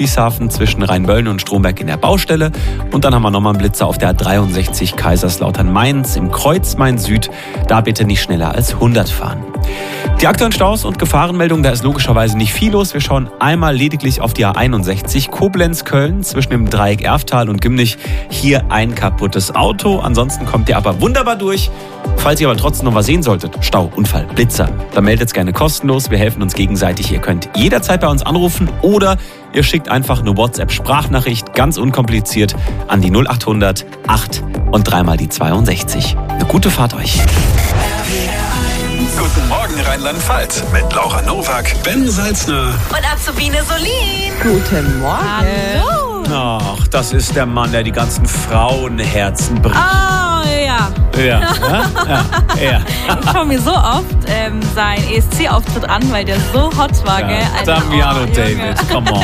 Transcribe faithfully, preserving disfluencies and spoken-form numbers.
Friedrichshafen zwischen Rheinböllen und Stromberg in der Baustelle. Und dann haben wir nochmal einen Blitzer auf der A dreiundsechzig Kaiserslautern-Mainz im Kreuz Main-Süd. Da bitte nicht schneller als hundert fahren. Die aktuellen Staus und Gefahrenmeldungen, da ist logischerweise nicht viel los. Wir schauen einmal lediglich auf die A einundsechzig Koblenz-Köln zwischen dem Dreieck Erftal und Gimnich. Hier ein kaputtes Auto. Ansonsten kommt ihr aber wunderbar durch. Falls ihr aber trotzdem noch was sehen solltet, Stau, Unfall, Blitzer, dann meldet gerne kostenlos. Wir helfen uns gegenseitig. Ihr könnt jederzeit bei uns anrufen oder ihr schickt einfach eine WhatsApp-Sprachnachricht, ganz unkompliziert, an die null acht hundert acht und dreimal die zweiundsechzig. Eine gute Fahrt euch. Guten Morgen Rheinland-Pfalz mit Laura Nowak, Ben Salzner und Azubine Solin. Guten Morgen. Hallo. Ach, das ist der Mann, der die ganzen Frauenherzen bricht. Oh, ja. Ja, ja, ja, ja. Ich schaue mir so oft ähm, seinen E S C-Auftritt an, weil der so hot war, Ja, gell? Alter, Damiano oh, Junge. David, come on.